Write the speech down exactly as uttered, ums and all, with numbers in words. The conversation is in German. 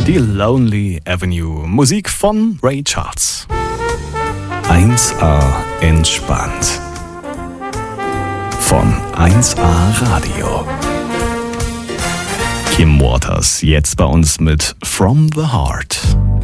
Die Lonely Avenue, Musik von Ray Charles. eins A entspannt. Von eins A Radio. Kim Waters, jetzt bei uns mit From the Heart.